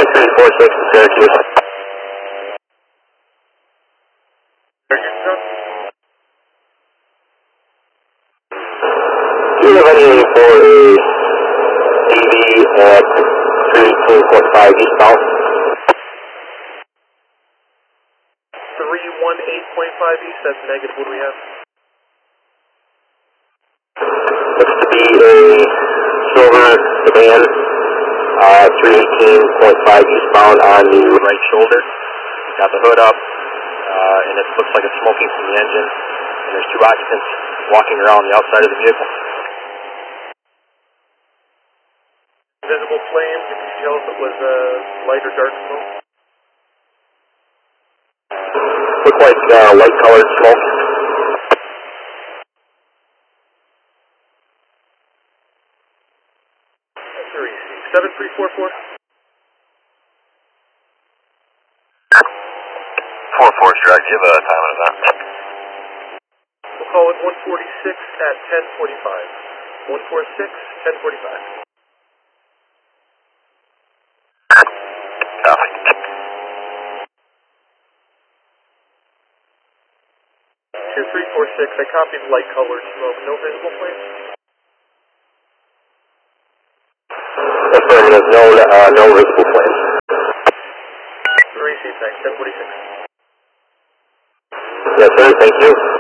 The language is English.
346 to Syracuse. Do you have any for a AV at 318.5 eastbound? 318.5 east, that's negative. What do we have? Looks to be a silver sedan, 318.5 eastbound on the right shoulder. Got the hood up, and it looks like it's smoking from the engine. And there's two occupants walking around the outside of the vehicle. Visible flames, can you tell if it was light or dark smoke? Look like light colored smoke. 7344? 4-4, sure. Do you have a time on that? We'll call it 146 at 1045. 146, 1045. Copy. 2346, I copied light colored smoke. No visible flames? Affirmative, no visible flames. Received, thanks. 1046. Yes, sir. Thank you.